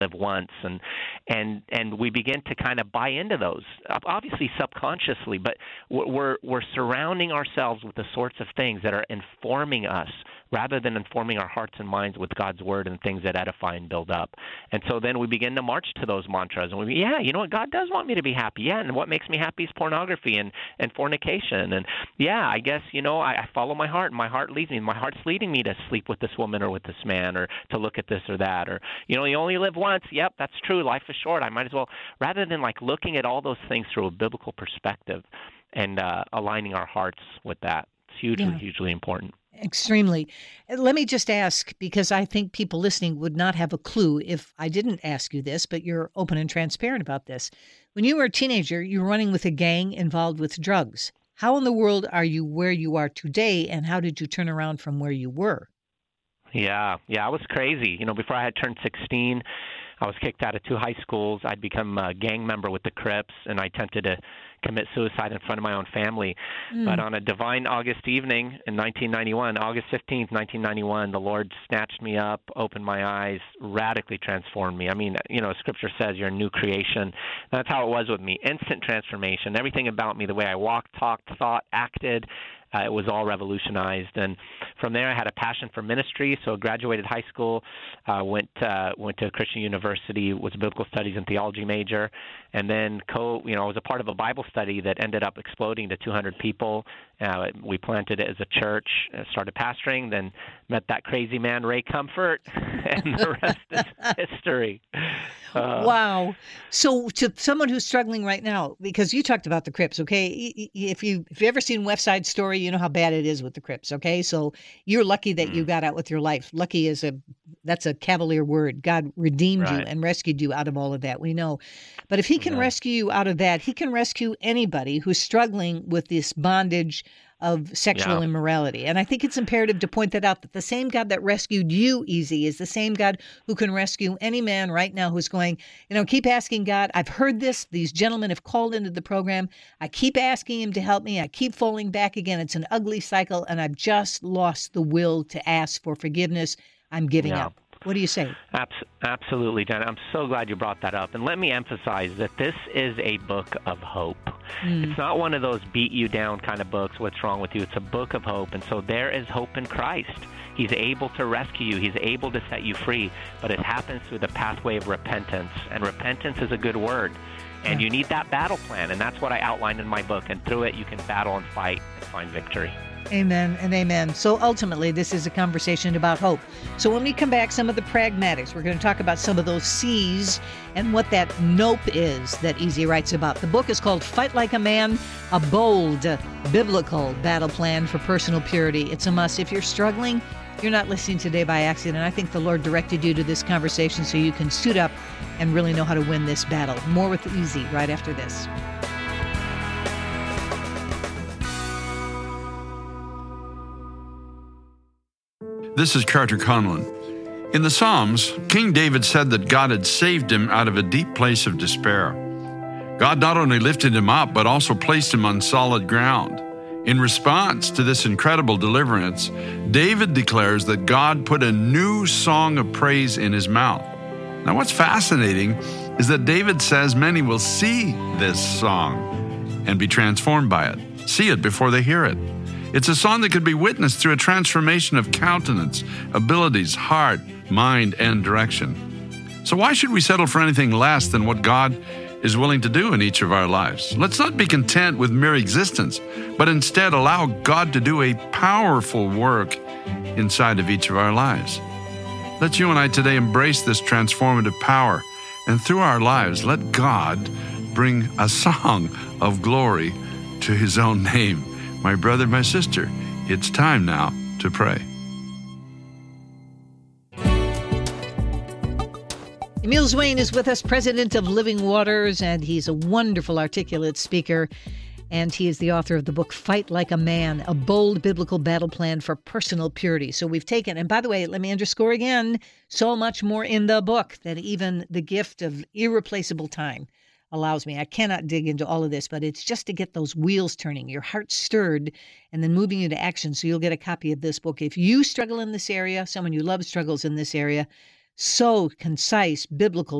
live once, and we begin to kind of buy into those, obviously subconsciously, but we're surrounding ourselves with the sorts of things that are informing us rather than informing our hearts and minds with God's word and things that edify and build up. And so then we begin to march to those mantras, and you know what, God does want me to be happy. Yeah, and what makes me happy is pornography and fornication. And yeah, I guess, I follow my heart, and my heart leads me. My heart's leading me to sleep with this woman or with this man, or to look at this or that, or, you only live once. Yep, that's true. Life is short. I might as well, rather than like looking at all those things through a biblical perspective and aligning our hearts with that. It's hugely, hugely important. Extremely. Let me just ask, because I think people listening would not have a clue if I didn't ask you this, but you're open and transparent about this. When you were a teenager, you were running with a gang involved with drugs. How in the world are you where you are today, and how did you turn around from where you were? Yeah, I was crazy. Before I had turned 16, I was kicked out of 2 high schools. I'd become a gang member with the Crips, and I attempted to commit suicide in front of my own family. But on a divine August evening in 1991, August 15th, 1991, the Lord snatched me up, opened my eyes, radically transformed me. I mean, Scripture says you're a new creation. That's how it was with me. Instant transformation. Everything about me, the way I walked, talked, thought, acted, it was all revolutionized. And from there, I had a passion for ministry. So I graduated high school, went to Christian University, was a biblical studies and theology major, and then I was a part of a Bible study that ended up exploding to 200 people. We planted it as a church, started pastoring, then met that crazy man, Ray Comfort, and the rest is history. Wow. So to someone who's struggling right now, because you talked about the Crips, okay? If you've ever seen West Side Story, you know how bad it is with the Crips, okay? So you're lucky that you got out with your life. Lucky that's a cavalier word. God redeemed you and rescued you out of all of that, we know. But if he can rescue you out of that, he can rescue anybody who's struggling with this bondage of sexual immorality. And I think it's imperative to point that out, that the same God that rescued you, Easy, is the same God who can rescue any man right now who's going, keep asking God. I've heard this. These gentlemen have called into the program. I keep asking him to help me. I keep falling back again. It's an ugly cycle, and I've just lost the will to ask for forgiveness. I'm giving up. What do you say? Absolutely, Jen. I'm so glad you brought that up. And let me emphasize that this is a book of hope. It's not one of those beat you down kind of books, what's wrong with you. It's a book of hope. And so there is hope in Christ. He's able to rescue you. He's able to set you free. But it happens through the pathway of repentance. And repentance is a good word. And you need that battle plan. And that's what I outlined in my book. And through it, you can battle and fight and find victory. Amen and amen. So ultimately, this is a conversation about hope. So when we come back, some of the pragmatics, we're going to talk about some of those C's and what that nope is that Easy writes about. The book is called Fight Like a Man, a bold biblical battle plan for personal purity. It's a must. If you're struggling, you're not listening today by accident. I think the Lord directed you to this conversation so you can suit up and really know how to win this battle. More with Easy right after this. This is Carter Conlon. In the Psalms, King David said that God had saved him out of a deep place of despair. God not only lifted him up, but also placed him on solid ground. In response to this incredible deliverance, David declares that God put a new song of praise in his mouth. Now, what's fascinating is that David says many will see this song and be transformed by it, see it before they hear it. It's a song that could be witnessed through a transformation of countenance, abilities, heart, mind, and direction. So why should we settle for anything less than what God is willing to do in each of our lives? Let's not be content with mere existence, but instead allow God to do a powerful work inside of each of our lives. Let you and I today embrace this transformative power, and through our lives, let God bring a song of glory to his own name. My brother, my sister, it's time now to pray. Emil Zwayne is with us, president of Living Waters, and he's a wonderful, articulate speaker. And he is the author of the book, Fight Like a Man, a bold biblical battle plan for personal purity. So we've taken, and by the way, let me underscore again, so much more in the book that even the gift of irreplaceable time allows me. I cannot dig into all of this, but it's just to get those wheels turning, your heart stirred, and then moving into action. So you'll get a copy of this book. If you struggle in this area, someone you love struggles in this area, so concise, biblical